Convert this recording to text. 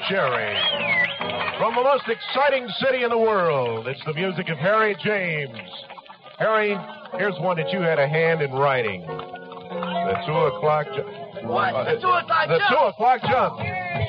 Cherry. From the most exciting city in the world, it's the music of Harry James. Harry, here's one that you had a hand in writing. The 2 o'clock jump. What? The 2 o'clock jump? The 2 o'clock jump.